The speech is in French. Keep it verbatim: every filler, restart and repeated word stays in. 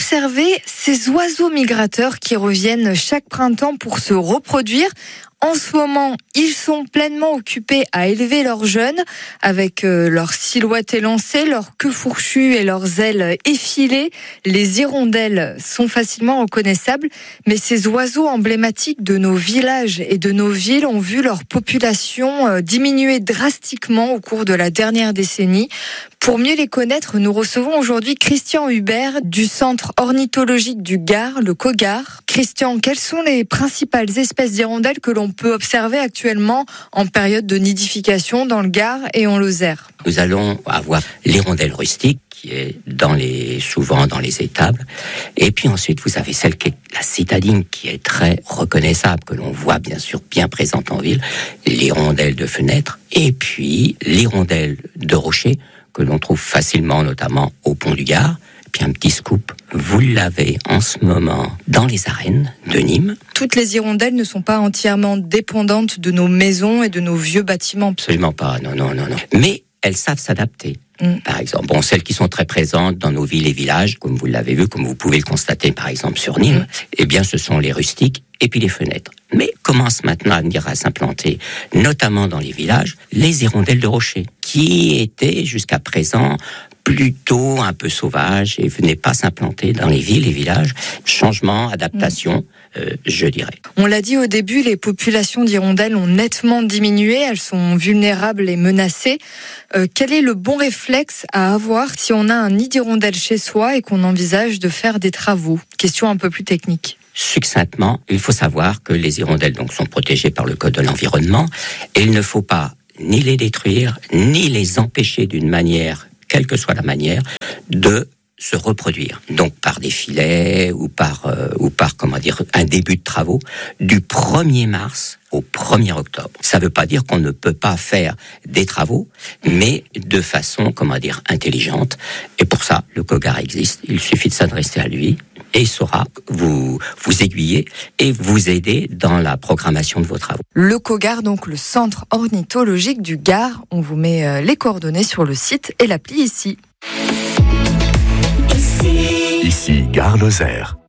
observer ces oiseaux migrateurs qui reviennent chaque printemps pour se reproduire. En ce moment, ils sont pleinement occupés à élever leurs jeunes avec euh, leur silhouette élancée, leur queue fourchue et leurs ailes effilées. Les hirondelles sont facilement reconnaissables, mais ces oiseaux emblématiques de nos villages et de nos villes ont vu leur population euh, diminuer drastiquement au cours de la dernière décennie. Pour mieux les connaître, nous recevons aujourd'hui Christian Hubert du Centre ornithologique du Gard, le COGAR. Christian, quelles sont les principales espèces d'hirondelles que l'on peut observer actuellement en période de nidification dans le Gard et en Lozère? Nous allons avoir l'hirondelle rustique qui est dans les, souvent dans les étables. Et puis ensuite, vous avez celle qui est la citadine qui est très reconnaissable, que l'on voit bien sûr bien présente en ville, l'hirondelle de fenêtre, et puis l'hirondelle de rocher, que l'on trouve facilement, notamment au pont du Gard. Puis un petit scoop, vous l'avez en ce moment dans les arènes de Nîmes. Toutes les hirondelles ne sont pas entièrement dépendantes de nos maisons et de nos vieux bâtiments. Absolument pas, non, non, non, non. Mais elles savent s'adapter. Mmh. Par exemple, bon, celles qui sont très présentes dans nos villes et villages, comme vous l'avez vu, comme vous pouvez le constater par exemple sur Nîmes, mmh. eh bien ce sont les rustiques et puis les fenêtres. Mais commencent maintenant à venir à s'implanter, notamment dans les villages, les hirondelles de rocher, qui étaient jusqu'à présent plutôt un peu sauvages et venaient pas s'implanter dans les villes et villages. Changement, adaptation, euh, je dirais. On l'a dit au début, les populations d'hirondelles ont nettement diminué, elles sont vulnérables et menacées. Euh, quel est le bon réflexe à avoir si on a un nid d'hirondelles chez soi et qu'on envisage de faire des travaux? Question un peu plus technique. Succinctement, il faut savoir que les hirondelles donc sont protégées par le Code de l'environnement et il ne faut pas ni les détruire, ni les empêcher d'une manière, quelle que soit la manière, de se reproduire. Donc par des filets ou par, euh, ou par comment dire, un début de travaux du premier mars au premier octobre. Ça ne veut pas dire qu'on ne peut pas faire des travaux, mais de façon, comment dire, intelligente. Et pour ça, le COGAR existe. Il suffit de s'adresser à lui et il saura vous, vous aiguiller et vous aider dans la programmation de vos travaux. Le COGAR, donc le Centre ornithologique du Gard. On vous met les coordonnées sur le site et l'appli ici. Ici, Gare Lozère.